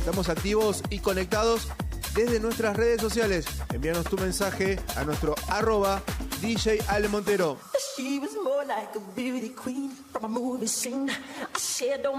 Estamos activos y conectados desde nuestras redes sociales. Envíanos tu mensaje a nuestro @DJ Ale Montero.